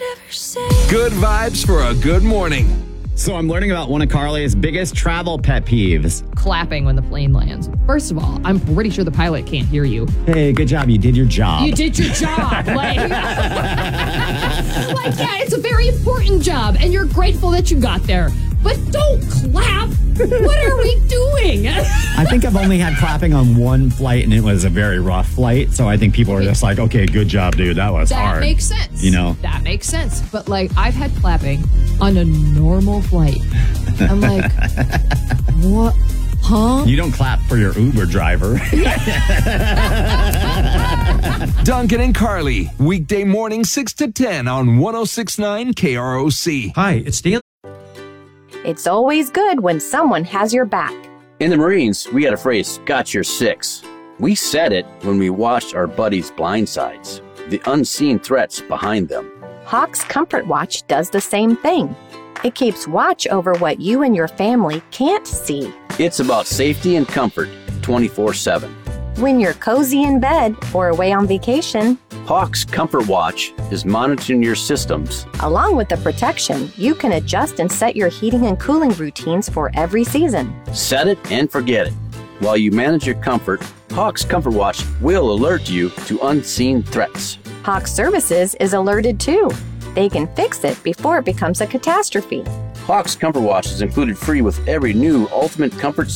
Good vibes for a good morning. So I'm learning about one of Carly's biggest travel pet peeves. Clapping when the plane lands. First of all, I'm pretty sure the pilot can't hear you. Hey, good job. You did your job. You did your job. Yeah, it's a very important job, and you're grateful that you got there. But don't clap. What are we doing? I think I've only had clapping on one flight, and it was a very rough flight. So I think people are just like, okay, good job, dude. That was hard. That makes sense. You know? That makes sense. But, I've had clapping on a normal flight. I'm like, what? Huh? You don't clap for your Uber driver. Duncan and Carly, weekday morning 6 to 10 on 106.9 KROC. Hi, it's Dan. It's always good when someone has your back. In the Marines, we had a phrase, got your six. We said it when we watched our buddies' blind sides, the unseen threats behind them. Hawk's Comfort Watch does the same thing. It keeps watch over what you and your family can't see. It's about safety and comfort 24/7. When you're cozy in bed or away on vacation, Hawk's Comfort Watch is monitoring your systems. along with the protection, you can adjust and set your heating and cooling routines for every season. Set it and forget it. While you manage your comfort, Hawk's Comfort Watch will alert you to unseen threats. Hawk Services is alerted too. They can fix it before it becomes a catastrophe. Hawk's Comfort Watch is included free with every new Ultimate Comfort